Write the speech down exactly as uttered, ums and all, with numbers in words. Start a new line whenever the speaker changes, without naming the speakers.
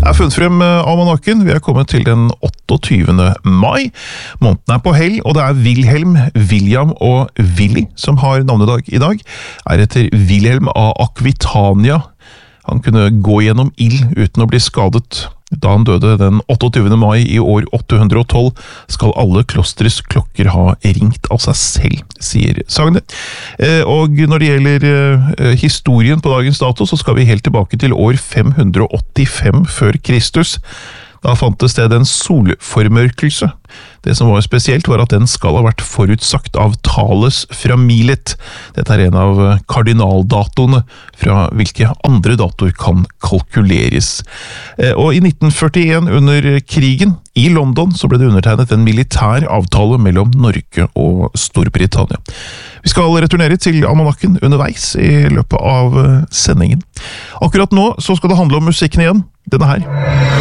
Jeg har funnet frem almanakken. Vi er kommet til den otteogtyvende mai. Måneden er på hell, og det er Wilhelm, William og Willy som har navnedag i dag. Er etter Wilhelm av Aquitania. Han kunne gå gjennom ild uten å bli skadet. Da han døde den otteogtyvende mai i år åtte hundre og tolv, skal alle klostres klokker ha ringt av seg selv, sier sagnet. Og når det gjelder historien på dagens dato, så skal vi helt tilbake til år fem hundre åttifem før Kristus. Da fantes det en solformørkelse. Det som var spesielt var at den skal ha vært forutsagt av Thales fra Milet. Dette er en av kardinaldatoene fra hvilke andre datoer kan kalkuleres. Og i nitten førtien under krigen i London så ble det undertegnet en militær avtale mellom Norge og Storbritannia. Vi skal returnere til almanakken underveis i løpet av sendingen. Akkurat nå så skal det handle om musikken igjen. Denne her.